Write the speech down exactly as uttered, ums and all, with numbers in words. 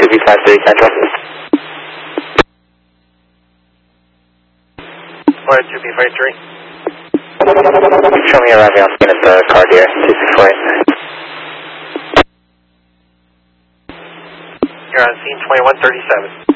two B five three Central. Or two B five three. Show me arriving on scene at the car deer, two six four eight. You're on scene twenty-one thirty-seven.